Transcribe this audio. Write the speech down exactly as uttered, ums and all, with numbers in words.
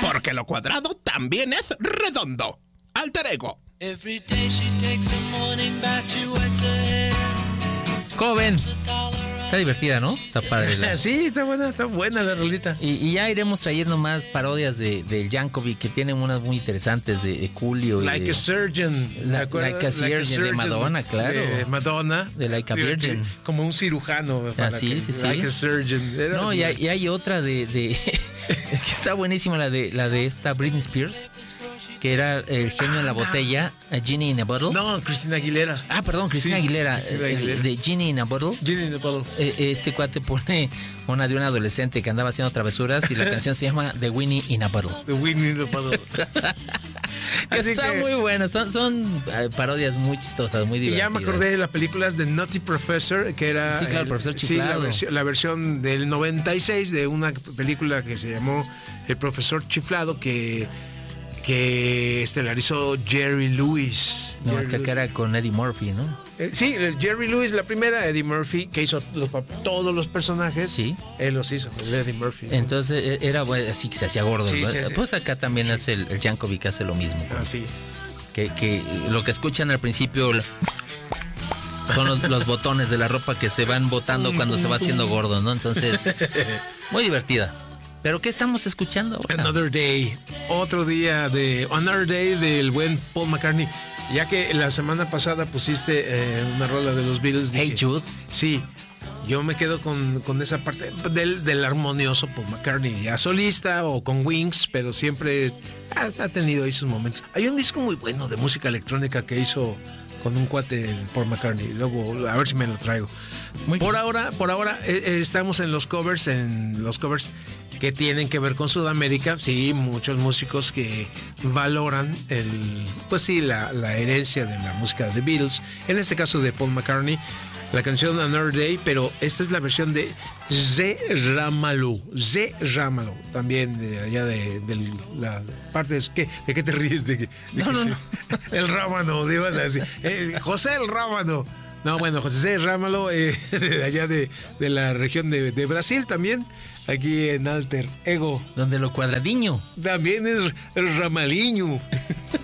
porque lo cuadrado también es redondo. Alter Ego. Every day she takes a morning bath, she wets her hair. ¿Cómo ven? Está divertida, ¿no? Está padre. La... Sí, está buena, está buena la rolita. Y, y ya iremos trayendo más parodias de, de Yankovic, que tienen unas muy interesantes de, de Coolio. Like de, a Surgeon. La, like a Surgeon de Madonna, claro. De Madonna. De Like a Virgin. Como un cirujano. Ah, sí, que, sí, sí. Like a Surgeon. Era no, y hay, y hay otra de... de que está buenísima, la de, la de esta Britney Spears, que era el genio ah, en la botella, no. Genie in a Bottle. No, Cristina Aguilera. Ah, perdón, Cristina sí, Aguilera. Cristina Aguilera. De Genie in a Bottle. Genie in a Bottle. Eh, este cuate pone una de un adolescente que andaba haciendo travesuras y la canción se llama The Winnie in a Bottle. The Winnie in a Bottle. que está que... muy buena, son, son parodias muy chistosas, muy divertidas. Y ya me acordé de las películas de Nutty Professor, que era... Sí, claro, el profesor chiflado. Sí, la, versión, la versión del noventa y seis de una película que se llamó El Profesor Chiflado, que... que estelarizó Jerry Lewis. No, Jerry esta que era con Eddie Murphy, ¿no? Eh, sí, Jerry Lewis, la primera, Eddie Murphy, que hizo los, todos los personajes. Sí. Él los hizo, el Eddie Murphy, ¿no? Entonces era bueno, así que se hacía gordo. Sí, ¿no? sí, sí. Pues acá también sí. hace el, el Yankovic hace lo mismo. Ah, sí. Que, que lo que escuchan al principio son los, los botones de la ropa que se van botando cuando se va haciendo gordo, ¿no? Entonces, muy divertida. ¿Pero qué estamos escuchando ahora? Another Day, otro día de Another Day del buen Paul McCartney. Ya que la semana pasada pusiste eh, una rola de los Beatles. Hey dije, Jude. Sí, yo me quedo con, con esa parte del, del armonioso Paul McCartney, ya solista o con Wings, pero siempre ha, ha tenido ahí sus momentos. Hay un disco muy bueno de música electrónica que hizo con un cuate Paul McCartney. Luego a ver si me lo traigo. Muy por bien. ahora, por ahora eh, estamos en los covers, en los covers que tienen que ver con Sudamérica. Sí, muchos músicos que valoran el, pues sí, la, la herencia de la música de Beatles. En este caso de Paul McCartney, la canción Another Day, pero esta es la versión de Ze Ramalho. Ze Ramalho, también de allá de, de la parte de, ¿qué? ¿De qué te ríes? De, de no, no, se, no. El Rábano, ibas a decir. Eh, José el Rábano. No, bueno, José Ramalho, eh, de allá de, de la región de, de Brasil también, aquí en Alter Ego. Donde lo cuadradiño. También es el ramaliño.